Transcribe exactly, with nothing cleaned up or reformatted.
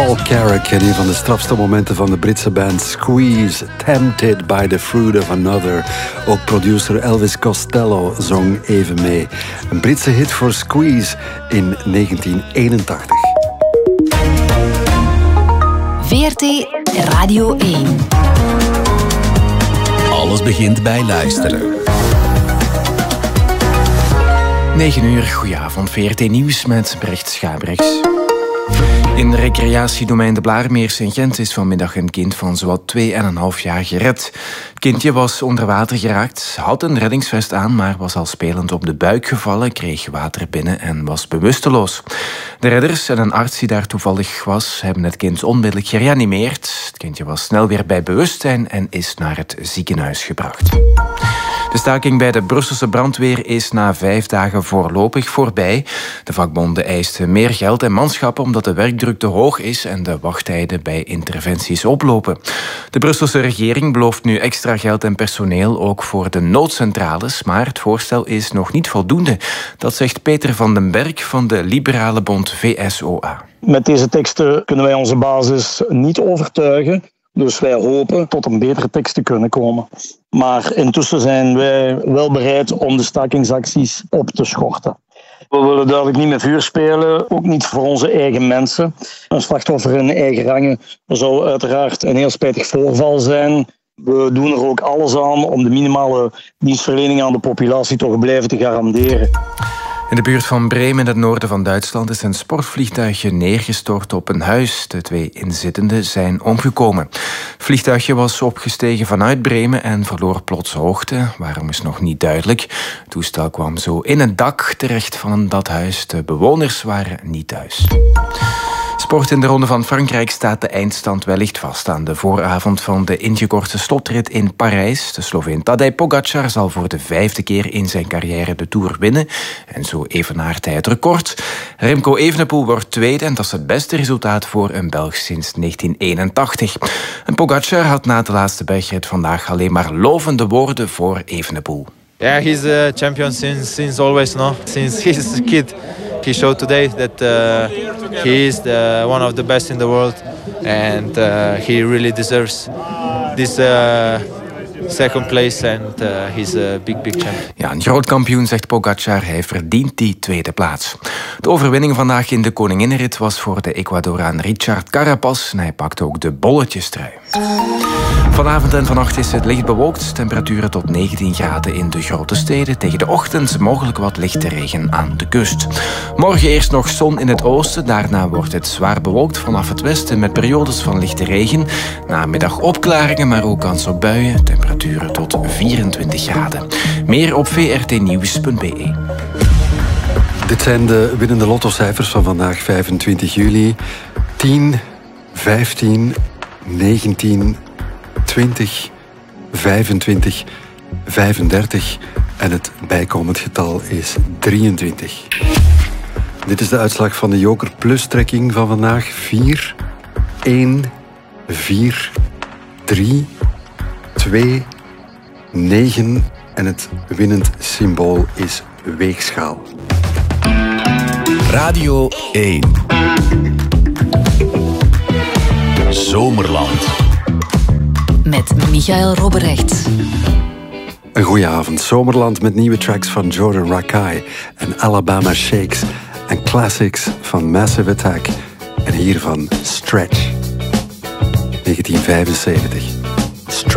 Paul Carrack en een van de strafste momenten van de Britse band Squeeze, Tempted by the Fruit of Another. Ook producer Elvis Costello zong even mee. Een Britse hit voor Squeeze in negentien eenentachtig. V R T Radio één. Alles begint bij luisteren. negen uur, goedenavond. V R T Nieuws met Brecht Schabrechts. In recreatiedomein De Blaarmeers in Gent is vanmiddag een kind van zowat twee en een half jaar gered. Het kindje was onder water geraakt, had een reddingsvest aan, maar was al spelend op de buik gevallen, kreeg water binnen en was bewusteloos. De redders en een arts die daar toevallig was, hebben het kind onmiddellijk gereanimeerd. Het kindje was snel weer bij bewustzijn en is naar het ziekenhuis gebracht. De staking bij de Brusselse brandweer is na vijf dagen voorlopig voorbij. De vakbonden eisten meer geld en manschappen omdat de werkdruk te hoog is en de wachttijden bij interventies oplopen. De Brusselse regering belooft nu extra geld en personeel, ook voor de noodcentrales, maar het voorstel is nog niet voldoende. Dat zegt Peter van den Berg van de Liberale Bond V S O A. Met deze teksten kunnen wij onze basis niet overtuigen. Dus wij hopen tot een betere tekst te kunnen komen. Maar intussen zijn wij wel bereid om de stakingsacties op te schorten. We willen duidelijk niet met vuur spelen, ook niet voor onze eigen mensen. Een slachtoffer in eigen rangen zou uiteraard een heel spijtig voorval zijn. We doen er ook alles aan om de minimale dienstverlening aan de populatie toch blijven te garanderen. In de buurt van Bremen in het noorden van Duitsland is een sportvliegtuigje neergestort op een huis. De twee inzittenden zijn omgekomen. Het vliegtuigje was opgestegen vanuit Bremen en verloor plots hoogte. Waarom is nog niet duidelijk. Het toestel kwam zo in het dak terecht van dat huis. De bewoners waren niet thuis. Sport in de Ronde van Frankrijk staat de eindstand wellicht vast aan de vooravond van de ingekorte slotrit in Parijs. De Sloveen Tadej Pogačar zal voor de vijfde keer in zijn carrière de Tour winnen en zo evenaart hij het record. Remco Evenepoel wordt tweede en dat is het beste resultaat voor een Belg sinds negentien eenentachtig. En Pogačar had na de laatste bergrit vandaag alleen maar lovende woorden voor Evenepoel. Yeah, he's a champion since since always, no? Since he's a kid. He showed today that uh, he is the, one of the best in the world, and uh, he really deserves this uh, second place, and uh, he's a big, big champion. Ja, een groot kampioen, zegt Pogačar. Hij verdient die tweede plaats. De overwinning vandaag in de Koninginnenrit was voor de Ecuadoraan Richard Carapaz en hij pakte ook de bolletjestrui. Vanavond en vannacht is het licht bewolkt. Temperaturen tot negentien graden in de grote steden. Tegen de ochtend mogelijk wat lichte regen aan de kust. Morgen eerst nog zon in het oosten. Daarna wordt het zwaar bewolkt vanaf het westen met periodes van lichte regen. Namiddag opklaringen, maar ook kans op buien. Temperaturen tot vierentwintig graden. Meer op v r t nieuws punt b e. Dit zijn de winnende lottocijfers van vandaag, vijfentwintig juli. tien, vijftien, negentien, twintig, vijfentwintig, vijfendertig en het bijkomend getal is drieëntwintig. Dit is de uitslag van de Joker Plus trekking van vandaag. vier, één, vier, drie, twee, negen en het winnend symbool is weegschaal. Radio één. Zomerland. Met Michael Robberechts. Een goeie avond. Zomerland met nieuwe tracks van Jordan Rakei en Alabama Shakes. En classics van Massive Attack. En hiervan Stretch. negentien vijfenzeventig. Stretch.